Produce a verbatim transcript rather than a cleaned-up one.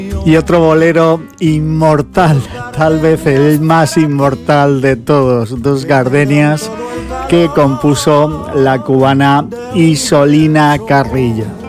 Y otro bolero inmortal, tal vez el más inmortal de todos, Dos Gardenias, que compuso la cubana Isolina Carrillo.